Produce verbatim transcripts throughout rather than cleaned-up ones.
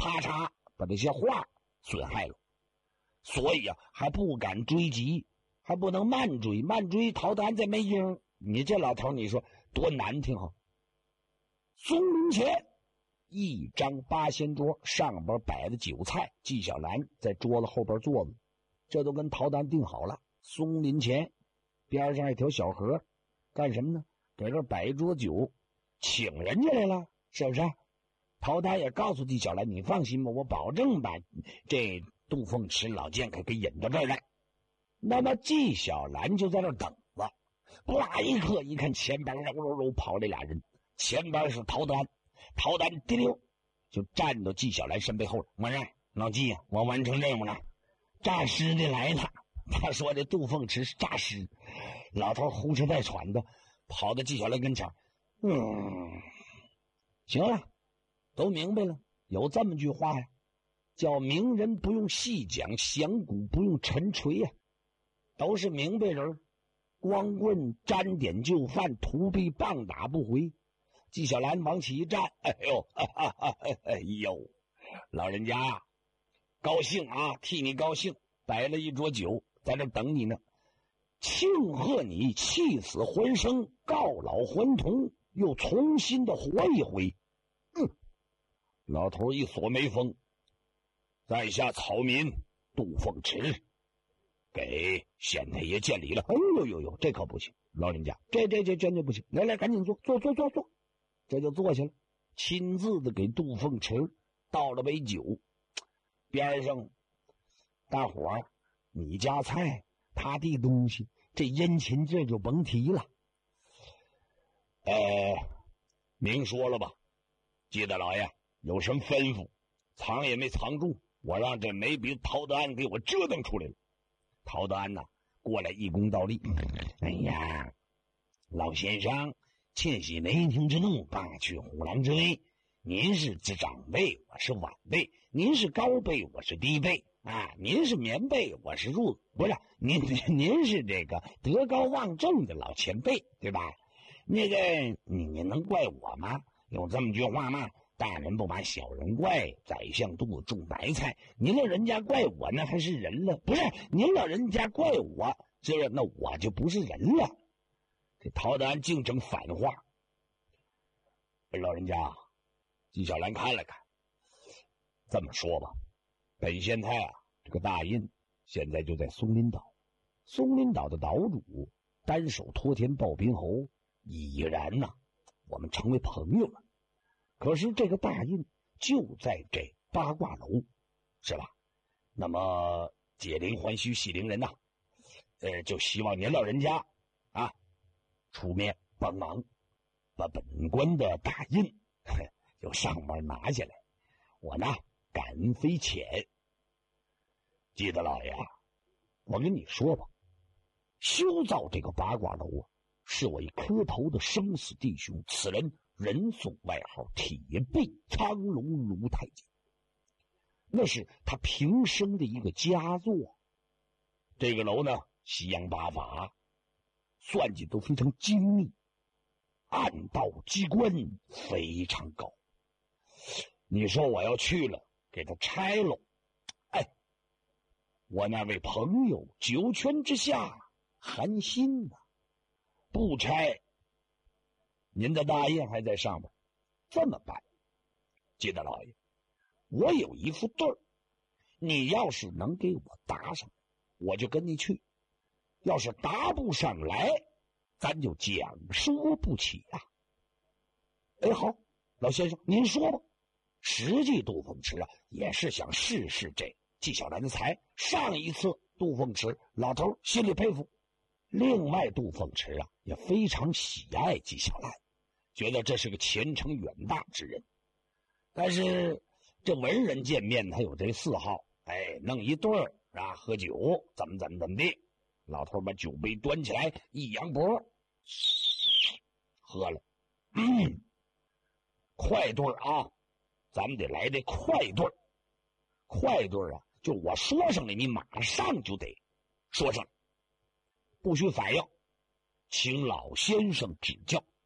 咔嚓把这些画损害了，所以啊还不敢追击，还不能慢追，慢追陶丹再没影。你这老头你说多难听啊！松林前一张八仙桌，上边摆的酒菜，纪晓岚在桌子后边坐着，这都跟陶丹定好了。松林前边上一条小河，干什么呢？给这摆一桌酒，请人家来了，是不是？陶丹也告诉纪晓岚，你放心吧，我保证把这杜凤池老剑客给引到这儿来。那么纪晓岚就在那儿等着，不拉一刻一看前边揉揉揉跑这俩人，前边是陶丹，陶丹滴溜就站到纪晓岚身背后了。我说老纪啊，我完成任务了，诈尸的来了。他说这杜凤池是诈尸，老头呼哧带喘的跑到纪晓岚跟前，嗯，行了，都明白了。有这么句话呀，叫明人不用细讲，响鼓不用沉锤呀，都是明白人，光棍沾点就范，屠毙棒打不回。纪晓岚往起一站，哎呦，哈哈哈，哎呦，老人家高兴啊，替你高兴，摆了一桌酒在这等你呢，庆贺你气死还生，告老还童，又重新的活一回。嗯，老头一锁眉峰，在下草民杜凤池给县太爷见礼了。哎呦呦呦，这可不行，老人家，这这这真的不行。来来，赶紧坐坐坐坐坐，这就坐下了，亲自的给杜凤池倒了杯酒。边上大伙儿，你家菜他的东西，这殷勤这就甭提了。呃，明说了吧，记得老爷有什么吩咐，藏也没藏住，我让这没鼻陶德安给我折腾出来了。陶德安呐，过来一躬倒立，哎呀，老先生，窃喜雷霆之怒，罢去虎狼之威。您是长辈，我是晚辈；您是高辈，我是低辈啊！您是棉被，我是褥，不是您您是这个德高望重的老前辈，对吧？那个你你能怪我吗？有这么句话吗？大人不把小人怪，宰相肚子种白菜。您老人家怪我，那还是人了？不是您老人家怪我，这那我就不是人了。这陶德安净整反话。老人家，纪晓岚看了看，这么说吧，本县太啊，这个大印现在就在松林岛，松林岛的岛主单手托天抱冰侯，已然呐、啊，我们成为朋友了。可是这个大印就在这八卦楼，是吧？那么解铃还须系铃人呐、啊，呃，就希望您老人家啊出面帮忙，把本官的大印就上面拿下来，我呢敢飞潜。记得老爷啊，我跟你说吧，修造这个八卦楼啊，是我一磕头的生死弟兄，此人人送外号铁背苍龙卢太监，那是他平生的一个佳作。这个楼呢，西洋八法，算计都非常精密，暗道机关非常高。你说我要去了，给他拆了，哎，我那位朋友九泉之下寒心呐、啊，不拆，您的大印还在上面，这么办？记得老爷，我有一副对儿，你要是能给我答上，我就跟你去；要是答不上来，咱就讲说不起啊。哎，好，老先生您说吧。实际杜凤池啊，也是想试试这纪晓岚的才。上一次杜凤池老头心里佩服，另外杜凤池啊也非常喜爱纪晓岚，觉得这是个前程远大之人。但是这文人见面他有这嗜好，哎，弄一对儿啊，喝酒怎么怎么怎么的。老头把酒杯端起来一扬脖，喝了，嗯，快对儿啊，咱们得来这快对儿。快对儿啊，就我说上来，你马上就得说上来，不许反应，请老先生指教。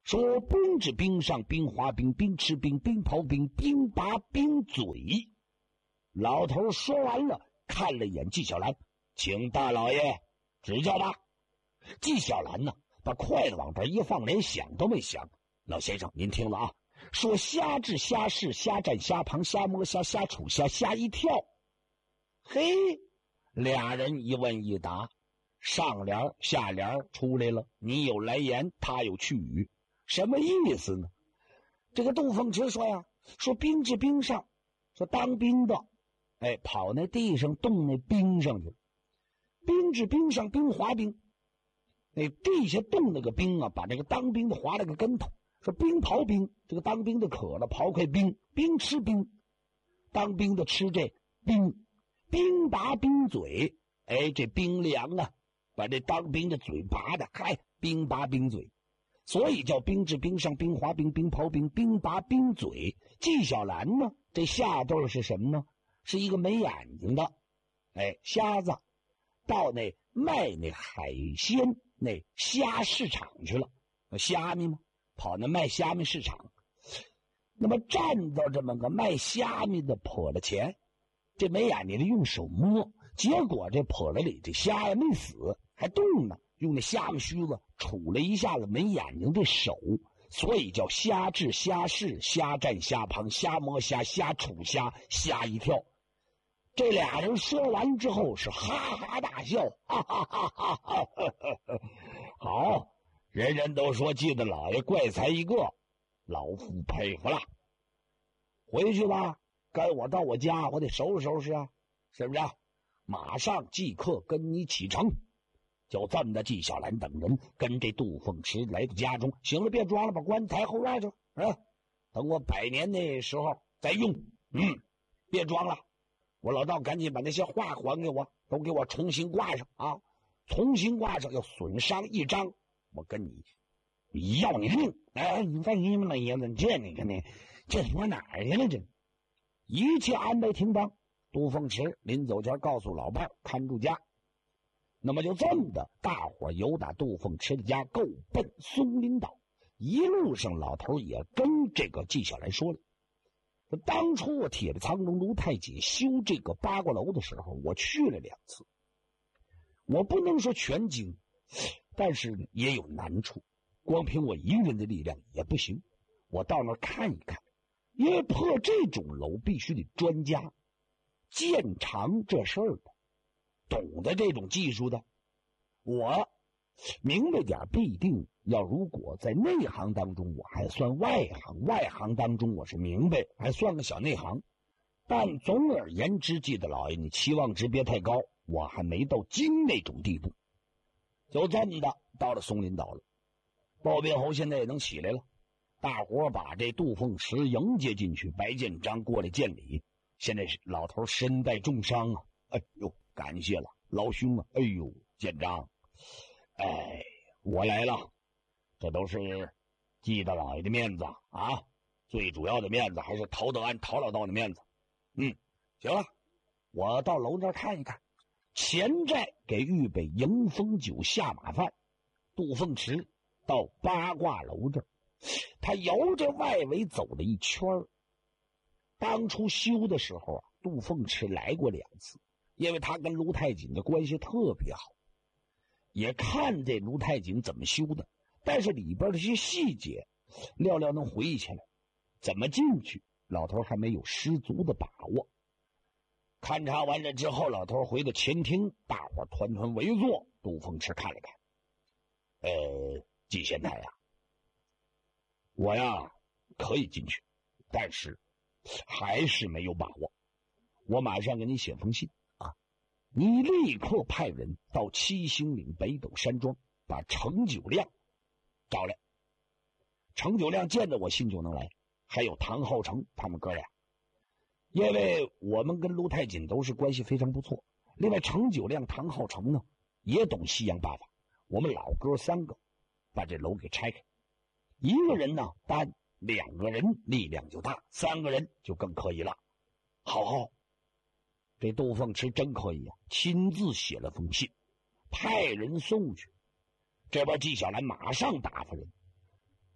说兵至冰上，冰滑冰，冰吃冰，冰刨冰，冰拔冰嘴。老头说完了，看了一眼纪晓岚，请大老爷指教吧。纪晓岚呢，把筷子往这一放，连想都没想。老先生，您听了啊，说虾至虾市，虾蘸虾旁，虾摸虾，虾杵虾，虾一跳。嘿，俩人一问一答，上联下联出来了，你有来言，他有去语，什么意思呢？这个杜凤池说呀，说兵至冰上，说当兵的，哎，跑那地上冻那冰上去了。兵至冰上，冰滑冰，那地下冻那个冰啊，把这个当兵的滑了个跟头。说冰刨冰，这个当兵的渴了，刨块冰，冰吃冰，当兵的吃这冰，冰拔冰嘴，哎，这冰凉啊，把这当兵的嘴拔的，嗨，冰拔冰嘴，所以叫兵至冰上，冰滑冰，冰刨冰，冰拔冰嘴。纪晓岚呢，这下对是什么呢？是一个没眼睛的，哎，瞎子，到那卖那海鲜那虾市场去了，虾米吗？跑那卖虾米市场，那么站到这么个卖虾米的泼了钱，这没眼睛的用手摸，结果这泼了里这虾呀没死，还动呢，用那虾米须子杵了一下子没眼睛的手，所以叫虾至虾市，虾蘸虾旁，虾摸虾，虾杵虾，虾一跳。这俩人说完之后是哈哈大笑，哈哈哈哈哈哈！好。人人都说纪大老爷怪才一个，老夫佩服了。回去吧，该我到我家，我得收拾收拾啊，是不是？马上即刻跟你启程。就这么的，纪晓岚等人跟这杜凤池来到家中。行了，别装了，把棺材后院去啊！等我百年那时候再用。嗯，别装了，我老道赶紧把那些画还给我，都给我重新挂上啊！重新挂上，要损伤一张。我跟你要你命！哎，你干什么老爷子？这你看你这说哪儿去了？这一切安排停当。杜凤池临走前告诉老伴看住家。那么就这么的，大伙由打杜凤池的家够奔松林岛。一路上，老头也跟这个纪晓岚说了：说当初我铁壁苍龙卢太姐修这个八卦楼的时候，我去了两次。我不能说全精。但是呢，也有难处，光凭我一个人的力量也不行。我到那儿看一看，因为破这种楼必须得专家，见长这事儿的，懂得这种技术的。我明白点必定要，如果在内行当中我还算外行，外行当中我是明白，还算个小内行。但总而言之，纪大老爷你期望值别太高，我还没到精那种地步。就这么的到了松林岛了，鲍边侯现在也能起来了，大伙把这杜凤池迎接进去。白建章过来见礼，现在是老头身带重伤啊，哎呦，感谢了老兄啊，哎呦，建章，哎，我来了，这都是纪大老爷的面子啊，最主要的面子还是陶德安陶老道的面子。嗯，行了，我到楼那儿看一看。前寨给预备迎风酒下马饭，杜凤池到八卦楼这儿，他由着外围走了一圈儿。当初修的时候啊，杜凤池来过两次，因为他跟卢太景的关系特别好，也看这卢太景怎么修的，但是里边的这些细节料料能回忆起来，怎么进去老头还没有十足的把握。勘察完了之后，老头回到前厅，大伙团团围坐。杜凤池看了看，呃，季贤太呀，我呀可以进去，但是还是没有把握。我马上给你写封信啊，你立刻派人到七星岭北斗山庄，把程九亮找来。程九亮见着我信就能来，还有唐浩成他们哥俩。因为我们跟卢太锦都是关系非常不错，另外程九亮、唐浩成呢也懂西洋八法，我们老哥三个把这楼给拆开，一个人呢搬，两个人力量就大，三个人就更可以了。好好，这杜凤池真可以啊，亲自写了封信，派人送去。这边纪晓岚马上打发人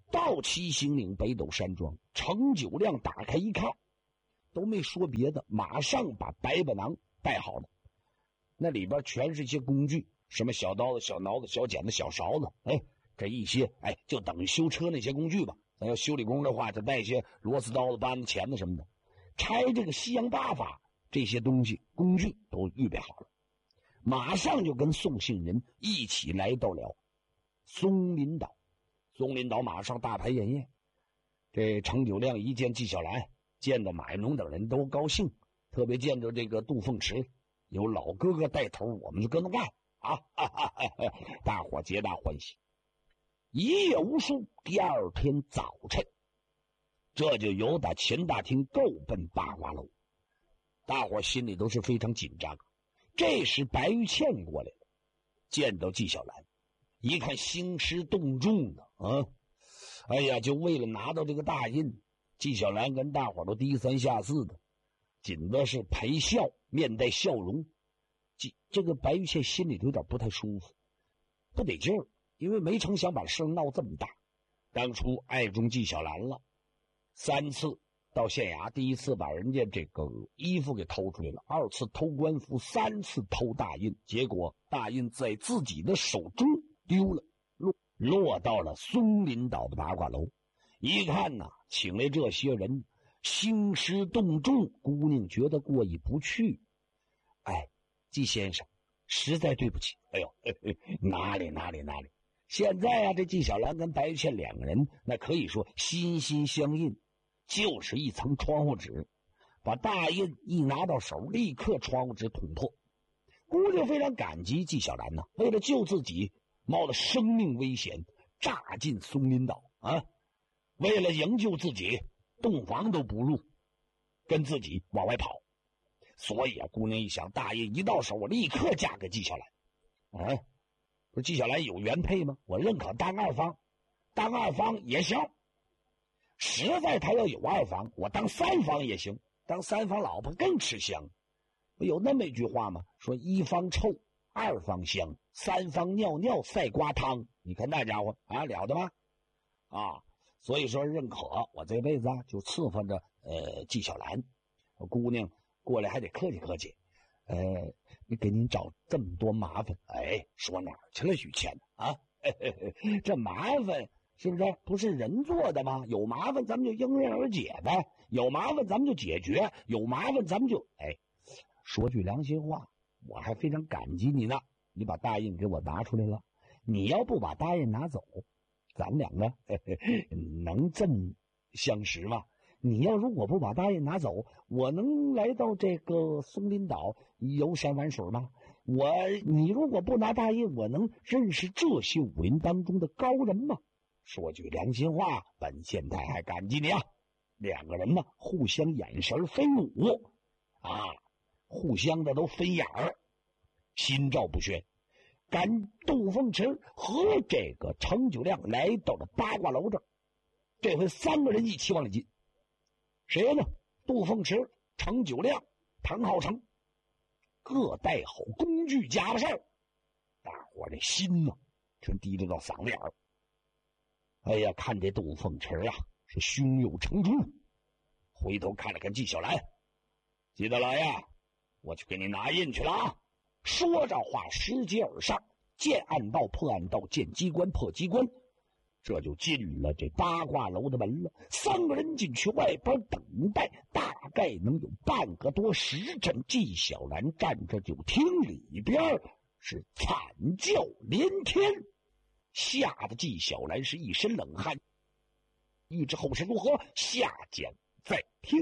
到七星岭北斗山庄，程九亮打开一看，都没说别的，马上把白板囊带好了。那里边全是一些工具，什么小刀子、小挠子、小剪子、小勺子，哎，这一些，哎，就等于修车那些工具吧。咱要修理工的话，就带一些螺丝刀子、扳子、钳子什么的。拆这个西洋八法，这些东西工具都预备好了，马上就跟宋姓人一起来到了松林岛。松林岛马上大排宴宴。这程九亮一见纪晓岚，见到马应龙等人都高兴，特别见着这个杜凤池，有老哥哥带头，我们就跟着干啊！哈哈哈哈，大伙皆大欢喜。一夜无书，第二天早晨，这就由打前大厅够奔八卦楼。大伙心里都是非常紧张。这时白玉倩过来了，见到纪晓岚，一看兴师动众的啊，哎呀，就为了拿到这个大印，纪晓岚跟大伙都低三下四的，紧的是陪笑，面带笑容。这个白玉倩心里有点不太舒服，不得劲儿，因为没成想把事闹这么大。当初爱中纪晓岚了，三次到县衙，第一次把人家这个衣服给偷出来了，二次偷官服，三次偷大印，结果大印在自己的手中丢了，落落到了松林岛的八卦楼。一看呐，请来这些人，兴师动众，姑娘觉得过意不去。哎，纪先生，实在对不起。哎呦，嘿嘿，哪里哪里哪里！现在啊，这纪晓岚跟白玉倩两个人，那可以说心心相印，就是一层窗户纸，把大印一拿到手，立刻窗户纸捅破。姑娘非常感激纪晓岚呐，为了救自己，冒了生命危险，炸进松林岛啊！为了营救自己，洞房都不入，跟自己往外跑。所以啊，姑娘一想，大印一到手，我立刻嫁给纪晓岚。啊，不是纪晓岚有原配吗？我认可当二房，当二房也行。实在他要有二房，我当三房也行，当三房老婆更吃香。有那么一句话吗？说一方臭，二方香，三方尿尿赛瓜汤。你看那家伙啊，了得吗？啊，所以说认可，我这辈子啊就伺候着呃纪晓岚。姑娘过来还得客气客气，呃，你给您找这么多麻烦，哎，说哪儿去了许倩啊？嘿嘿嘿，这麻烦是不是不是人做的吗？有麻烦咱们就迎刃而解呗，有麻烦咱们就解决，有麻烦咱们就哎，说句良心话，我还非常感激你呢。你把大印给我拿出来了，你要不把大印拿走，咱们两个嘿嘿能真相识吗？你要如果不把大印拿走，我能来到这个松林岛游山玩水吗？我你如果不拿大印，我能认识这些武林当中的高人吗？说句良心话，本县太还感激你啊！两个人呢，互相眼神飞舞啊，互相的都飞眼儿，心照不宣。赶杜凤池和这个程九亮来到了八卦楼这儿，这回三个人一起往里进。谁呢？杜凤池、程九亮、唐浩成，各带好工具家伙事儿，大伙这心呢全提溜到嗓子眼儿。哎呀，看这杜凤池啊，是胸有成竹。回头看了看纪晓岚，纪大老爷，我去给你拿印去了啊！说着话，拾阶而上，见暗道破暗道，见机关破机关。这就进了这八卦楼的门了。三个人进去外边等待，大概能有半个多时辰。纪晓岚站着就听里边是惨叫连天，吓得纪晓岚是一身冷汗。欲知后事如何，下讲再听。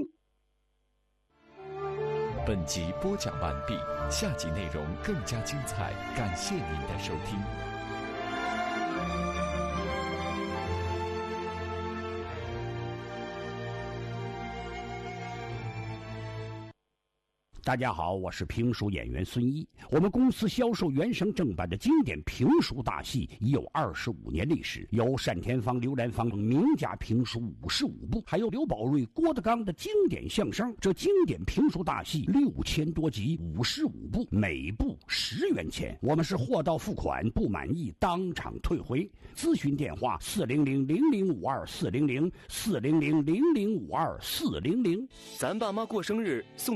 本集播讲完毕，下集内容更加精彩，感谢您的收听。 大家好，我是评书演员孙一。我们公司销售原声正版的经典评书大戏已有二十五年历史，有单田芳、刘兰芳名家评书五十五部，还有刘宝瑞、郭德纲的经典相声。这经典评书大戏六千多集，五十五部，每部十元钱。我们是货到付款，不满意当场退回。咨询电话：四零零零零五二四零零四零零零零五二四零零。 咱爸妈过生日送